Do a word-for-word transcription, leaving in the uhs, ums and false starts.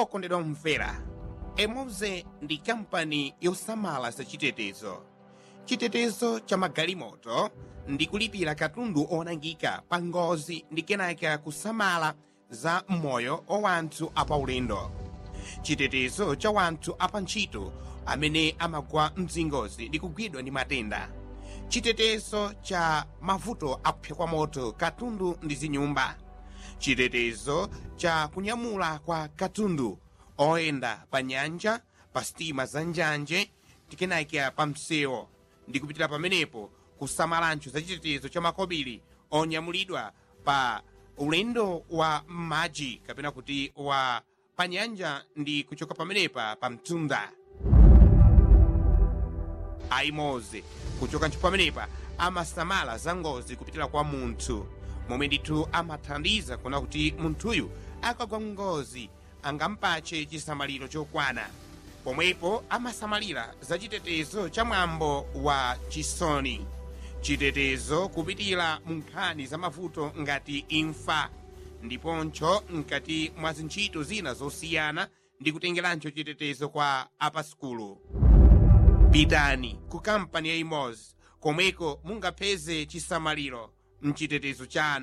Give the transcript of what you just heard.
okondedwa mvera, Emoze ndi kampani yosamala za chitetezo. Chitetezo cha magalimoto ndi kulipira katundu onangika pa ngozi ndi kenaka kusamala za moyo wa wanthu apaulendo. Chitetezo cha wanthu apantchito amene amagwa mzingozi ndi kugwidwa ndi matenda. Chitetezo cha mavuto akupsa kwa moto katundu ndi zinyumba. Chitetezo cha kunyamula kwa katundu oyenda pa nyanja, pa sitima za njanje, tikenaka pa msewu ndi kupitira pamenepo kusamalancho za chitetezo cha makobiri onyamulidwa pa ulendo wa m'madzi kapena kuti wa pa nyanja ndi kuchoka pamenepa pa mtunda. Aimoze kuchoka ncho pamenepa amasamala za ngozi kupitira kwa munthu, momwe ndithu amathandiza kuona kuti munthuyu akagwa ngozi angampache chisamaliro chokwana. Pomwepo amasamalira za chitetezo cha mwambo wa chisoni, chitetezo kupitira mu nkhani za mavuto ngati imfa, ndiponcho mkati mwa zintchito zina zosiyana ndi kutengerancho chitetezo kwa apaskulu. Pitani ku kampani ya Emoze komweko mungapeze chisamaliro mchitetezo chanu.